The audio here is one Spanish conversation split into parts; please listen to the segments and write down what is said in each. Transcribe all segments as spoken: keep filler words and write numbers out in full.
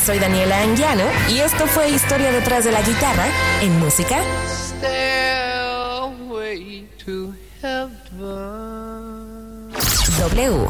soy Daniela Anguiano y esto fue Historia detrás de la guitarra en música. Stairway to heaven. W.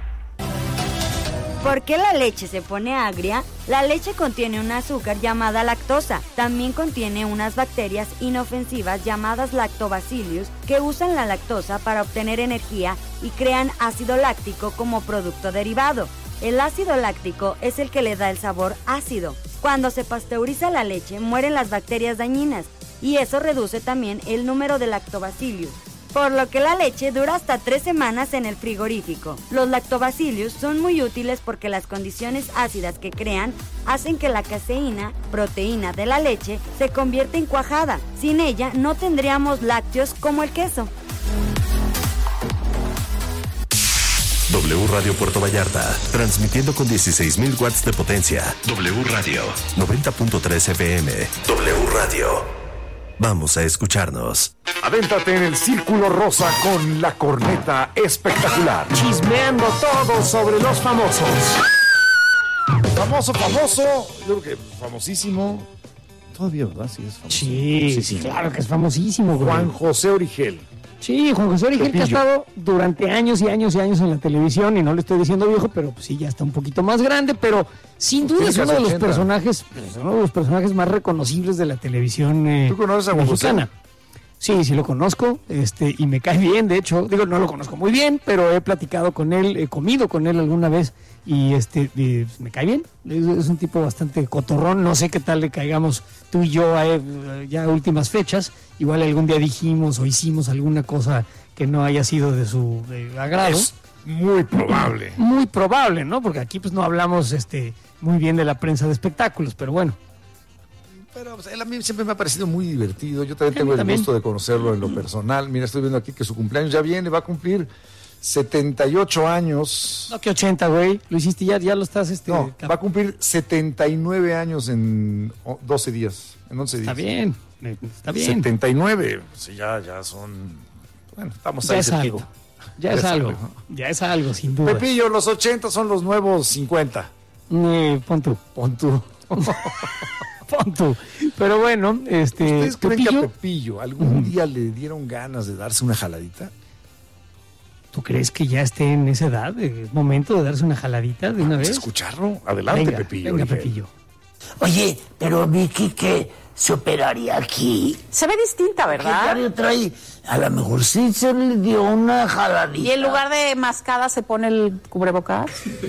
¿Por qué la leche se pone agria? La leche contiene un azúcar llamada lactosa. También contiene unas bacterias inofensivas llamadas lactobacillus que usan la lactosa para obtener energía y crean ácido láctico como producto derivado. El ácido láctico es el que le da el sabor ácido. Cuando se pasteuriza la leche, mueren las bacterias dañinas y eso reduce también el número de lactobacillus, por lo que la leche dura hasta tres semanas en el frigorífico. Los lactobacillus son muy útiles porque las condiciones ácidas que crean hacen que la caseína, proteína de la leche, se convierta en cuajada. Sin ella no tendríamos lácteos como el queso. W Radio Puerto Vallarta, transmitiendo con dieciséis mil watts de potencia. W Radio, noventa punto tres F M. W Radio. Vamos a escucharnos. Adéntrate en el Círculo Rosa con la corneta espectacular. Chismeando todo sobre los famosos. Famoso, famoso. Yo creo que famosísimo. Todavía, ¿verdad? Sí, es famoso. Sí, sí, sí, claro que es famosísimo, güey. Juan José Origel. Sí, Juan José Origel, Pepillo, que ha estado durante años y años y años en la televisión, y no le estoy diciendo viejo, pero pues sí, ya está un poquito más grande, pero sin duda es uno de los personajes, pues, uno de los personajes más reconocibles de la televisión eh, ¿Tú conoces a Juan mexicana. José? Sí, sí lo conozco, este, y me cae bien, de hecho, digo, no lo conozco muy bien, pero he platicado con él, he comido con él alguna vez, y este, y, pues, me cae bien, es, es un tipo bastante cotorrón, no sé qué tal le caigamos tú y yo a él, ya a últimas fechas, igual algún día dijimos o hicimos alguna cosa que no haya sido de su de agrado. Es muy probable. Muy probable, ¿no? Porque aquí pues no hablamos este muy bien de la prensa de espectáculos, pero bueno. Pero pues, él a mí siempre me ha parecido muy divertido. Yo también A tengo mí el también. gusto de conocerlo en lo personal. Mira, estoy viendo aquí que su cumpleaños ya viene, va a cumplir setenta y ocho años. No, que ochenta, güey. Lo hiciste ya, ya lo estás este. No, cap- va a cumplir setenta y nueve años en o- doce días, en once días. Está bien, eh, está bien. setenta y nueve, sí, ya, ya son... Bueno, estamos Ya ahí es cerquita. algo. Ya es algo. Ya es algo, sin duda. Pepillo, los ochenta son los nuevos cincuenta. Eh, pon tú. Pon tú. Pon tú. Pero bueno, este. ¿Ustedes creen que a Pepillo, Pepillo algún día le dieron ganas de darse una jaladita? ¿tú crees que ya esté en esa edad? ¿Es momento de darse una jaladita de una ¿Vamos a vez? escucharlo? Adelante, Venga, Pepillo. venga, Origel. Pepillo. Oye, pero Vicky que se operaría aquí. Se ve distinta, ¿Qué ¿verdad? radio trae? A lo mejor sí se le dio una jaladita. Y en lugar de mascada se pone el cubrebocas.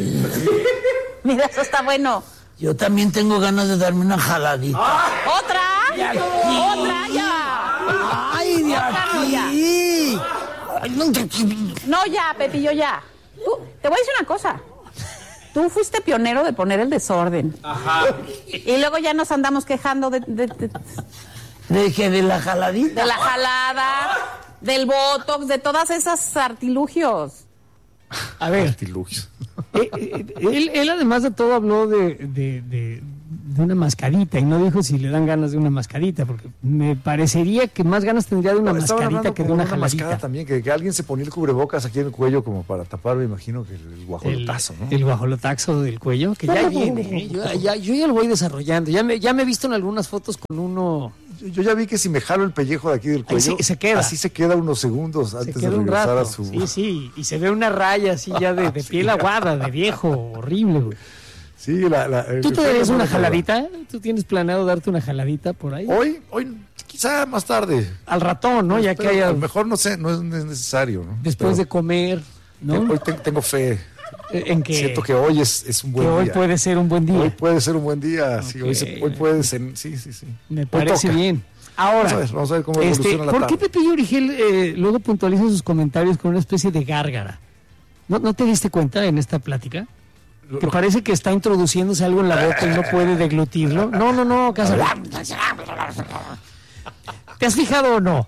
Mira, eso está bueno. Yo también tengo ganas de darme una jaladita. ¿Otra? De aquí. ¿Otra? Ya. ¡Ay, de Otra, no, ya. aquí! Ay, no, de aquí. No, ya, Pepillo, ya. Tú, te voy a decir una cosa. Tú fuiste pionero de poner el desorden. Ajá. Y luego ya nos andamos quejando de, de, de, ¿De qué? ¿De la jaladita? de la jalada, del botox, de todas esas artilugios. A ver, Artilugios. eh, eh, él, él además de todo habló de, de, de, de una mascarita y no dijo si le dan ganas de una mascarita, porque me parecería que más ganas tendría de una No, estaban mascarita hablando que de como una una mascada jaladita. también, que, que alguien se ponía el cubrebocas aquí en el cuello como para tapar, me imagino que el, el guajolotazo, ¿no? El guajolotazo del cuello, que ya viene, ¿eh? yo, ya, yo ya lo voy desarrollando. Ya me, ya me he visto en algunas fotos con uno. Yo, yo ya vi que si me jalo el pellejo de aquí del Ahí cuello, se- se queda. así se queda unos segundos Se antes de queda un regresar rato. a su... Sí, sí, y se ve una raya así ya de, de piel aguada, de viejo, horrible, güey. Sí, la, la, ¿Tú te darías una la- jaladita? ¿Tú tienes planeado darte una jaladita por ahí? Hoy, hoy, quizá más tarde. Al ratón, ¿no? Ya que Pero haya a lo mejor no sé, no es no es necesario, ¿no? después de Pero comer, ¿no? Hoy te- tengo fe. Eh, En que, Siento que hoy es, es un que buen hoy día. puede ser un buen día. Hoy puede ser un buen día. Sí, hoy, se- Ok. hoy puede ser. Sí, sí, sí. Me Hoy parece toca. bien. Ahora, Vamos a ver, vamos a ver cómo este, evoluciona la ¿por qué tarde. Pepillo Origel eh, luego puntualiza sus comentarios con una especie de gárgara? ¿No, ¿No te diste cuenta en esta plática? Que parece que está introduciéndose algo en la boca y no puede deglutirlo. No, no, no, casi. ¿Te has fijado o no?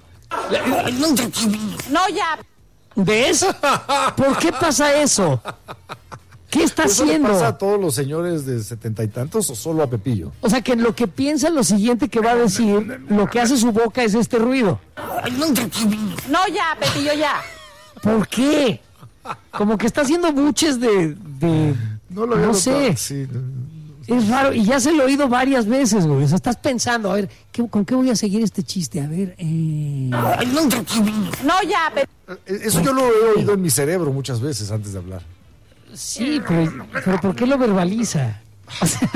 No, ya. ¿Ves? ¿Por qué pasa eso? ¿Qué está ¿Eso le haciendo? pasa a todos los señores de setenta y tantos o solo a Pepillo? O sea, que lo que piensa lo siguiente que va a decir, lo que hace su boca es este ruido. No, ya, Pepillo, ya. ¿Por qué? Como que está haciendo buches de... de No lo había no notado. sé. Sí, Es raro, y ya se lo he oído varias veces, güey. O sea, estás pensando, a ver, ¿qué, ¿con qué voy a seguir este chiste? A ver, eh... No, ya, pero... Eso yo lo he oído en mi cerebro muchas veces antes de hablar. Sí, pero, pero ¿por qué lo verbaliza? O sea,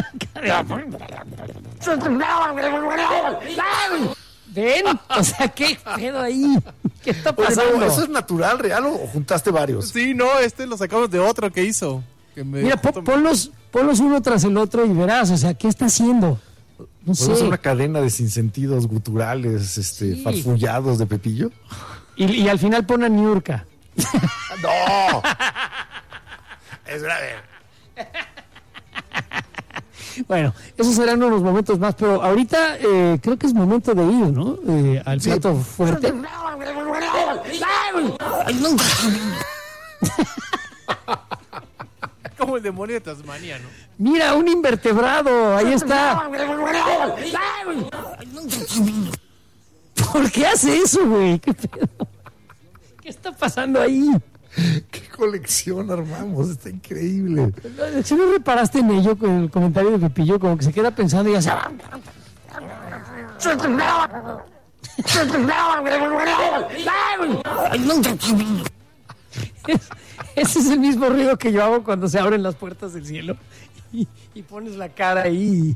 ¿ven? O sea, ¿qué pedo ahí? ¿Qué está pasando? Oye, no, ¿eso es natural, real o juntaste varios? Sí, no, este lo sacamos de otro que hizo. Que me Mira, po- ponlos, ponlos uno tras el otro y verás, o sea, ¿qué está haciendo? No sé. ¿Podemos hacer una cadena de sinsentidos guturales, este, Sí. farfullados de Pepillo? Y, y al final pon a Niurka. ¡No! Es grave. Bueno, esos serán unos momentos más, pero ahorita eh, creo que es momento de ir, ¿no? Eh, al Sí. plato fuerte. como el demonio de Tasmania, ¿no? Mira, un invertebrado, ahí está. ¿Por qué hace eso, güey? ¿Qué pedo? ¿Qué está pasando ahí? ¡Qué colección armamos! Está increíble. Si no reparaste en ello con el comentario de Pepillo, como que se queda pensando y ya Es- ese es el mismo ruido que yo hago cuando se abren las puertas del cielo y, y pones la cara ahí.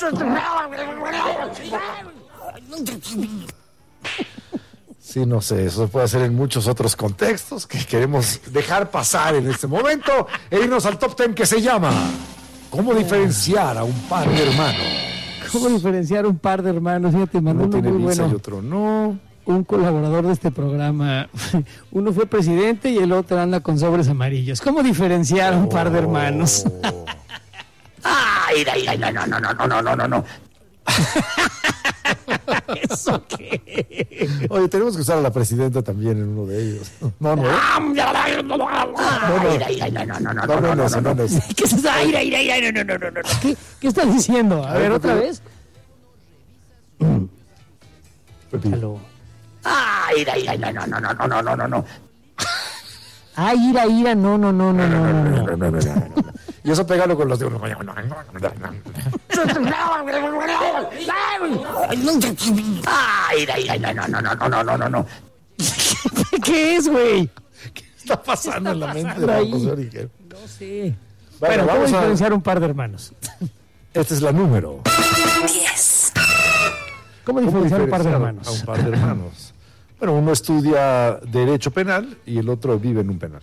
Sí, no sé, eso se puede hacer en muchos otros contextos que queremos dejar pasar en este momento e irnos al top ten que se llama ¿Cómo diferenciar a un par de hermanos? ¿Cómo diferenciar un par de hermanos? Fíjate, mandó Uno uno tiene muy visa bueno. y otro no. Un colaborador de este programa. Uno fue presidente y el otro anda con sobres amarillos. ¿Cómo diferenciar a un par de hermanos? Ay, ay, ay, no, no, no, no, no, no, no, no. ¿Eso qué? Oye, tenemos que usar a la presidenta también en uno de ellos. No, no. Ay, ay, no, no, no, no, no, No, no, no, no, no. ¿Qué es eso? Ay, ay, ay, ay, no, no, no, no, no. ¿Qué, ¿Qué estás diciendo? A, A ver, ver, otra Pepe. vez. Pepillo. Aló. ay, ay, ay, no, no, no, no, no, no, no, no. Ay, ira, ira, no, no, no, no, no, no, no. No, no, no, no, no. Y eso pégalo con los de uno. Ay, ay, ay, no, no, no, no, no, no, no, no. ¿Qué es, güey? ¿Qué está pasando en la mente de pasando ahí? Marcos Origen? No sé. Bueno, Bueno, ¿cómo vamos a... diferenciar un par de hermanos? Esta es la número. diez. ¿Cómo ¿Cómo diferenciar un par de diferenciar hermanos? a un par de hermanos? Bueno, uno estudia derecho penal y el otro vive en un penal.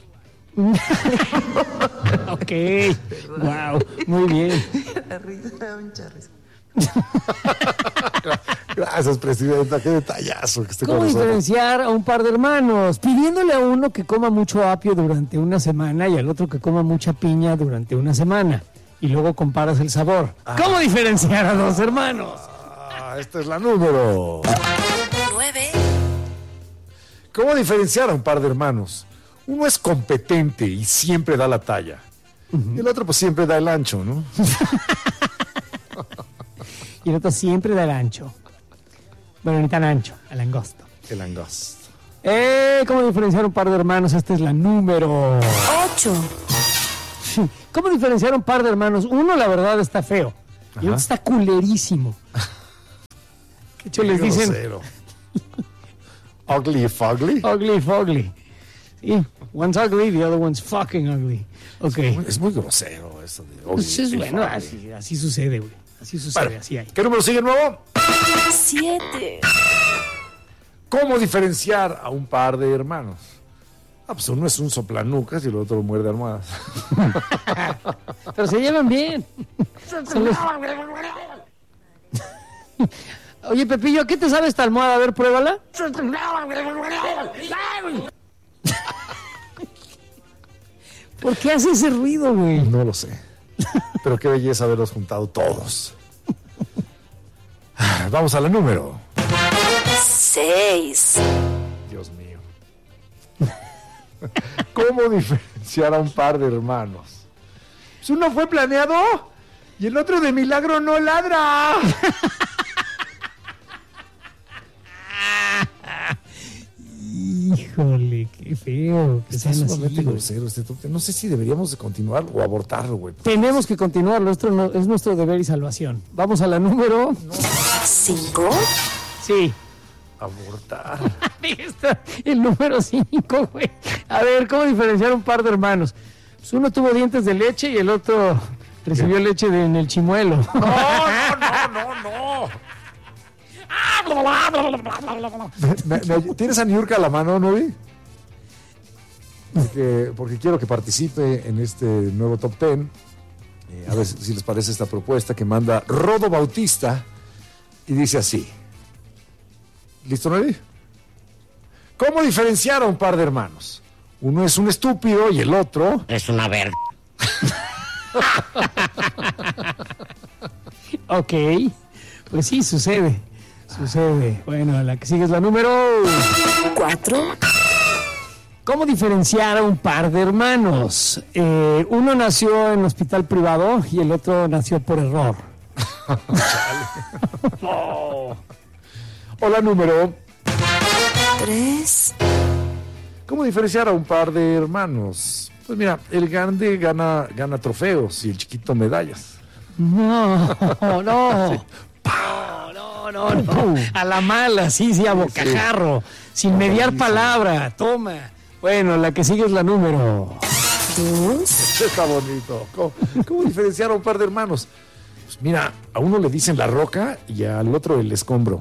Ok, wow, muy bien. Gracias, presidenta. Qué detallazo que esté con ¿Cómo nosotros. diferenciar a un par de hermanos? Pidiéndole a uno que coma mucho apio durante una semana y al otro que coma mucha piña durante una semana. Y luego comparas el sabor. ¿Cómo diferenciar a dos hermanos? Ah, esta es la número. nueve. ¿Cómo diferenciar a un par de hermanos? Uno es competente y siempre da la talla. Y el otro pues siempre da el ancho, ¿no? Y el otro siempre da el ancho. Bueno, ni tan ancho, el angosto. El angosto. Eh, ¿Cómo diferenciar un par de hermanos? Esta es la número ocho. ¿Cómo diferenciar un par de hermanos? Uno, la verdad, está feo. Y Ajá. otro está culerísimo. De hecho, les Qué dicen grosero. Ugly fugly. ugly fogly. Sí, one's ugly, the other one's fucking ugly. Ok. Es muy grosero eso de ugly Pues es y bueno, fugly. así, así sucede, güey. Así sucede, Bueno, así hay. ¿qué número sigue nuevo? siete. ¿Cómo diferenciar a un par de hermanos? Ah, pues uno es un soplanucas y el otro muerde almohadas. Pero se llevan bien. Son los- Oye, Pepillo, ¿qué te sabe esta almohada? A ver, pruébala. ¿Por qué hace ese ruido, güey? No lo sé. Pero qué belleza haberlos juntado todos. Ah, vamos a la número. seis. Dios mío. ¿Cómo diferenciar a un par de hermanos? Pues uno fue planeado y el otro de milagro no ladra. Hijo. Híjole, qué feo. Que Está sean sumamente así, güey. grosero este top ten. No sé si deberíamos de continuar o abortarlo, güey. Tenemos que continuar, nuestro, no- es nuestro deber y salvación. Vamos a la número... ¿Cinco? Sí. Abortar. Ahí está, el número cinco, güey. A ver, ¿cómo diferenciar un par de hermanos? Pues uno tuvo dientes de leche y el otro recibió leche de- en el chimuelo. No, no, no, no, no. Me- me- ¿Tienes a Niurka a la mano, Novi? Porque, porque quiero que participe en este nuevo top ten. Eh, a ver si si les parece esta propuesta que manda Rodo Bautista. Y dice así. ¿Listo, Novi? ¿Cómo diferenciar a un par de hermanos? Uno es un estúpido y el otro... Es una verga. Ok, pues sí, sucede. Sucede. Bueno, la que sigue es la número... ¿Cuatro? ¿Cómo diferenciar a un par de hermanos? Eh, uno nació en hospital privado y el otro nació por error. Oh. Hola, número. ¿Tres? ¿Cómo diferenciar a un par de hermanos? Pues mira, el grande gana, gana trofeos y el chiquito medallas. No, no, no, no, no, no. A la mala, sí, sí, a bocajarro, sin mediar palabra, toma. Bueno, la que sigue es la número... ¿Dos? Está bonito. ¿Cómo, cómo diferenciar a un par de hermanos? Pues mira, a uno le dicen la roca y al otro el escombro.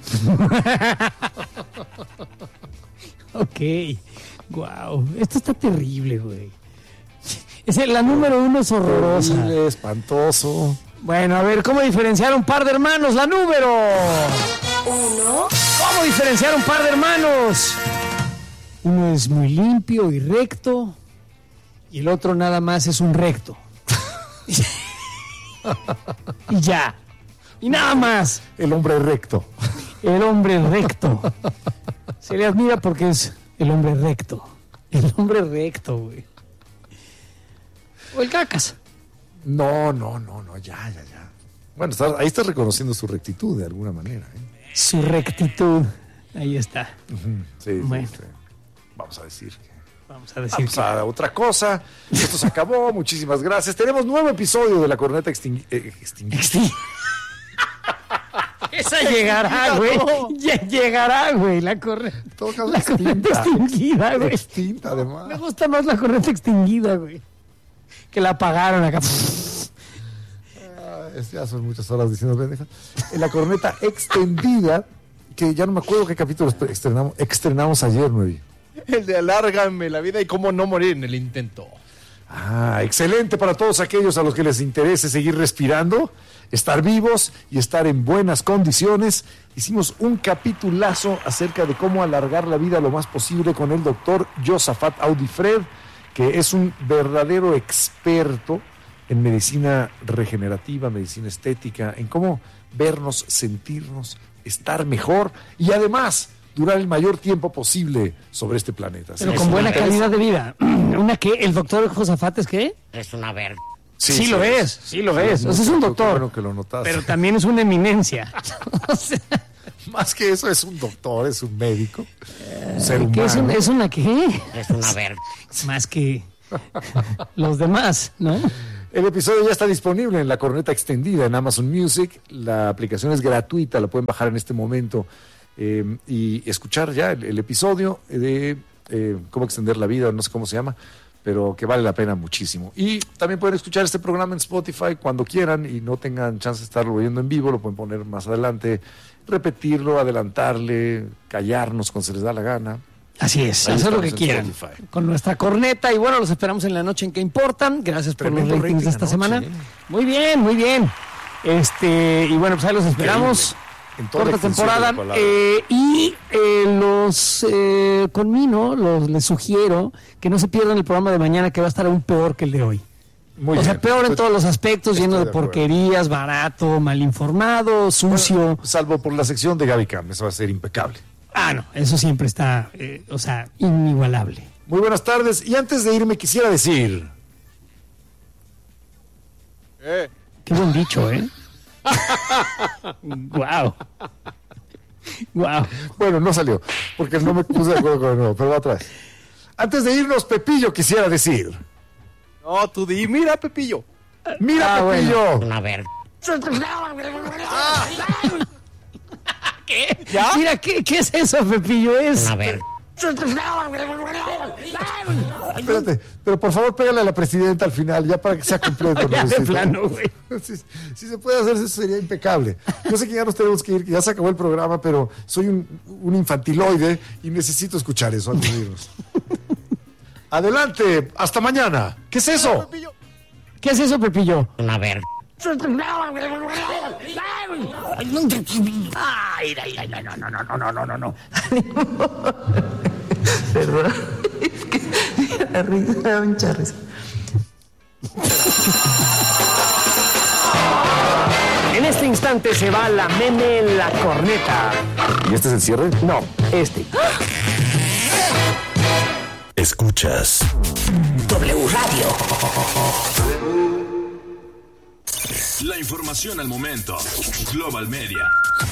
Ok, wow, esto está terrible, güey. Es el- la número uno es horrorosa. Horrible, espantoso. Bueno, a ver, ¿cómo diferenciar a un par de hermanos? La número... Uno. ¿Cómo diferenciar a un par de hermanos? Uno es muy limpio y recto y el otro nada más es un recto. Y ya. Y nada más. El hombre recto. El hombre recto. Se le admira porque es el hombre recto. El hombre recto, güey. O el cacas. No, no, no, no, ya, ya, ya. Bueno, está- ahí estás reconociendo su rectitud de alguna manera. ¿eh? Su rectitud. Ahí está. Sí, sí, Bueno. sí. Vamos a decir que... Vamos a decir Vamos que... a otra cosa. Esto se acabó. Muchísimas gracias. Tenemos nuevo episodio de La Corneta Extingui- eh, Extinguida. Esa llegará, güey. Ya llegará, güey. La correcta. La correcta extinguida, güey. Extinta, además. Me gusta más la correcta extinguida, güey. Que la apagaron acá. Ah, es- ya son muchas horas diciendo pendejas. En La Corneta Extendida, que ya no me acuerdo qué capítulo estrenamos, estrenamos ayer, Nuevi. El de alárgame la vida y cómo no morir en el intento. Ah, excelente para todos aquellos a los que les interese seguir respirando, estar vivos y estar en buenas condiciones. Hicimos un capitulazo acerca de cómo alargar la vida lo más posible con el doctor Josafat Audifred, que es un verdadero experto en medicina regenerativa, medicina estética, en cómo vernos, sentirnos, estar mejor y además durar el mayor tiempo posible sobre este planeta. Pero ¿Sí? con ¿Sí buena te interesa? calidad de vida. ¿Una qué? ¿El doctor Josafat es qué? Es una verga. Sí, lo es, sí lo es. O sea, es un Qué doctor. bueno que lo notaste. Pero también es una eminencia. O sea, Más que eso, es un doctor, es un médico, un ser humano. ¿qué es, un- es una qué? Es una verga. Más que los demás, ¿no? El episodio ya está disponible en La Corneta Extendida en Amazon Music. La aplicación es gratuita, la pueden bajar en este momento eh, y escuchar ya el, el episodio de eh, cómo extender la vida, no sé cómo se llama, pero que vale la pena muchísimo. Y también pueden escuchar este programa en Spotify cuando quieran y no tengan chance de estarlo oyendo en vivo, lo pueden poner más adelante, repetirlo, adelantarle, callarnos cuando se les da la gana. Así es, Ahí hacer lo estamos que en quieran. Spotify. Con nuestra corneta. Y bueno, los esperamos en la noche en que importan. Gracias por Tremendo los ratings de rating esta anoche, semana. ¿eh? Muy bien, muy bien. Este, y bueno, pues ahí los esperamos. En toda la Corta extensión de la temporada. palabra. Eh, y eh, los eh, conmino, los les sugiero que no se pierdan el programa de mañana, que va a estar aún peor que el de hoy. Muy o sea, bien. peor en Estoy- todos los aspectos, estoy lleno de, de acuerdo. porquerías, barato, mal informado, sucio. Salvo por la sección de Gaby Cam, eso va a ser impecable. Ah, no, eso siempre está, eh, o sea, inigualable. Muy buenas tardes. Y antes de irme quisiera decir... Eh. Qué buen dicho, ¿eh? Wow. Wow. Bueno, no salió, porque no me puse de acuerdo con el nuevo, pero va atrás. Antes de irnos, Pepillo quisiera decir. No, tú di, mira, Pepillo. ¡Mira, Ah, Pepillo! A ver. ¿Qué? ¿Ya? Mira, ¿qué, ¿qué es eso, Pepillo? Es... A ver. Espérate, pero por favor pégale a la presidenta al final, ya para que sea completo. Ya, ¿no? de Si- plano, güey. Si, si se puede hacer, eso sería impecable. Yo sé que ya nos tenemos que ir, que ya se acabó el programa, pero soy un, un infantiloide y necesito escuchar eso antes de irnos. Adelante, hasta mañana. ¿Qué es eso? ¿Qué es eso, Pepillo? A ver. Ay, ay, ay, no, no, no, no, no, no, no, no. Perdón, es que la risa me da mucha risa. En este instante se va la meme en la corneta. ¿Y este es el cierre? No, este. Escuchas W Radio. La información al momento. Global Media.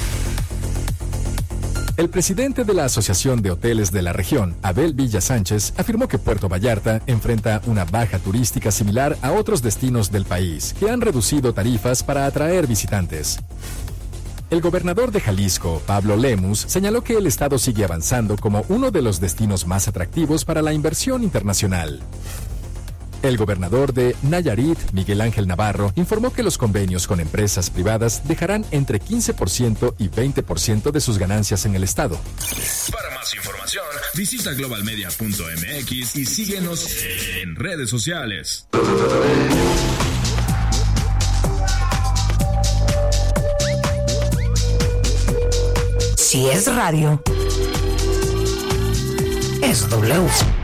El presidente de la Asociación de Hoteles de la Región, Abel Villa Sánchez, afirmó que Puerto Vallarta enfrenta una baja turística similar a otros destinos del país, que han reducido tarifas para atraer visitantes. El gobernador de Jalisco, Pablo Lemus, señaló que el estado sigue avanzando como uno de los destinos más atractivos para la inversión internacional. El gobernador de Nayarit, Miguel Ángel Navarro, informó que los convenios con empresas privadas dejarán entre quince por ciento y veinte por ciento de sus ganancias en el estado. Para más información, visita global media punto m x y síguenos en redes sociales. Si es radio, es W.